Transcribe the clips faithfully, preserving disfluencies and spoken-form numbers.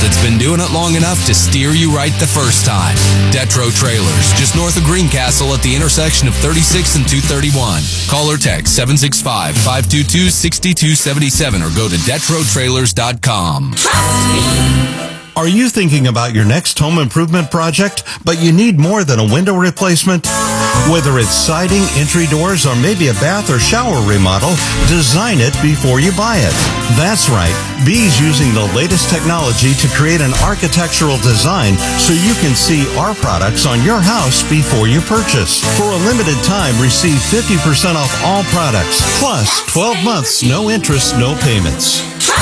that's been doing it long enough to steer you right the first time. Detro Trailers, just north of Greencastle at the intersection of thirty-six and two thirty-one. Call or text seven six five, five two two, six two seven seven or go to detro trailers dot com. Are you thinking about your next home improvement project, but you need more than a window replacement? Whether it's siding, entry doors, or maybe a bath or shower remodel, design it before you buy it. That's right. Bee's using the latest technology to create an architectural design so you can see our products on your house before you purchase. For a limited time, receive fifty percent off all products, plus twelve months, no interest, no payments.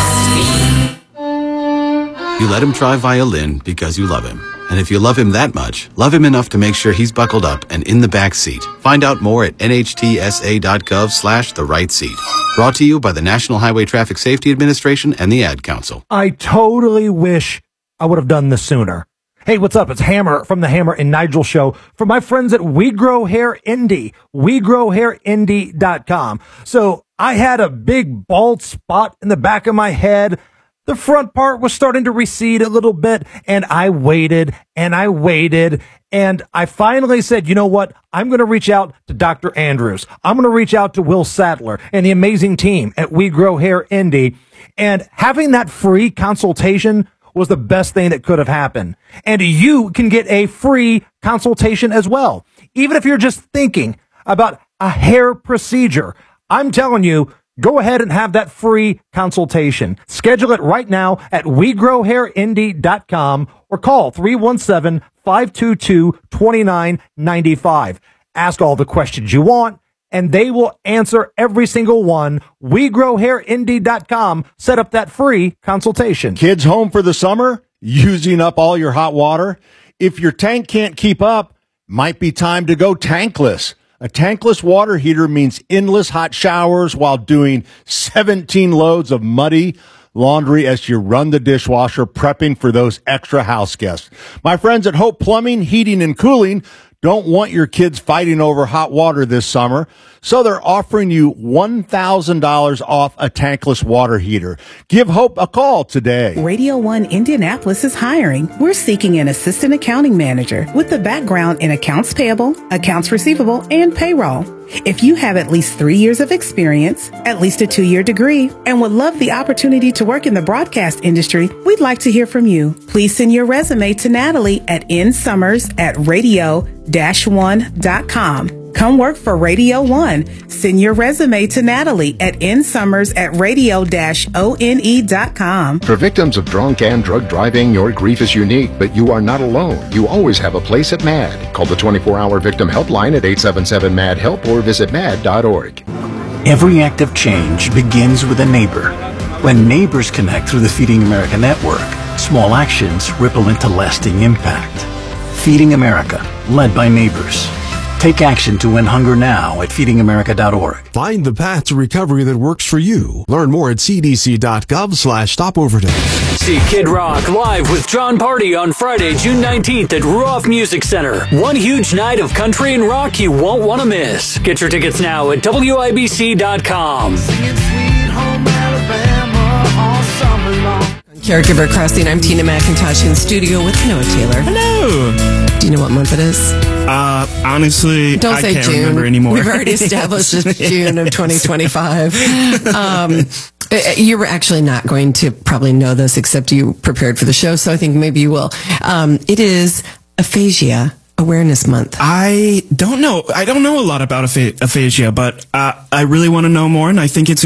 You let him try violin because you love him. And if you love him that much, love him enough to make sure he's buckled up and in the back seat. Find out more at nhtsa.gov slash the right seat. Brought to you by the National Highway Traffic Safety Administration and the Ad Council. I totally wish I would have done this sooner. Hey, what's up? It's Hammer from the Hammer and Nigel Show for my friends at We Grow Hair Indie, we grow hair indie dot com. So I had a big bald spot in the back of my head. The front part was starting to recede a little bit, and I waited and I waited, and I finally said, you know what? I'm going to reach out to Doctor Andrews. I'm going to reach out to Will Sattler and the amazing team at We Grow Hair Indie. And having that free consultation was the best thing that could have happened. And you can get a free consultation as well. Even if you're just thinking about a hair procedure, I'm telling you, go ahead and have that free consultation. Schedule it right now at we grow hair indie dot com or call three one seven, five two two, two nine nine five. Ask all the questions you want, and they will answer every single one. we grow hair indie dot com. Set up that free consultation. Kids home for the summer? Using up all your hot water? If your tank can't keep up, might be time to go tankless. A tankless water heater means endless hot showers while doing seventeen loads of muddy laundry as you run the dishwasher, prepping for those extra house guests. My friends at Hope Plumbing, Heating, and Cooling don't want your kids fighting over hot water this summer, so they're offering you one thousand dollars off a tankless water heater. Give Hope a call today. Radio one Indianapolis is hiring. We're seeking an assistant accounting manager with a background in accounts payable, accounts receivable, and payroll. If you have at least three years of experience, at least a two-year degree, and would love the opportunity to work in the broadcast industry, we'd like to hear from you. Please send your resume to Natalie at nsummers at radio one dot com. Come work for Radio one. Send your resume to Natalie at nsummers at radio one dot com. For victims of drunk and drug driving, your grief is unique, but you are not alone. You always have a place at MAD. Call the twenty-four hour victim helpline at eight seven seven M A D HELP or visit mad dot org. Every act of change begins with a neighbor. When neighbors connect through the Feeding America network, small actions ripple into lasting impact. Feeding America, led by neighbors. Take action to end hunger now at feeding america dot org. Find the path to recovery that works for you. Learn more at c d c dot gov slash stop overdose. See Kid Rock live with John Party on Friday, June nineteenth at Ruoff Music Center. One huge night of country and rock you won't want to miss. Get your tickets now at w i b c dot com. Singing Sweet Home Alabama all summer long. Caregiver Crossing. I'm Tina McIntosh in studio with Noah Taylor. Hello. Do you know what month it is? Uh, honestly, Don't I say can't June. remember anymore. We've already established it's June of twenty twenty-five. Um, you were actually not going to probably know this except you prepared for the show, so I think maybe you will. Um, it is Aphasia Awareness Month. I don't know. I don't know a lot about aph- aphasia, but uh, I really want to know more, and I think it's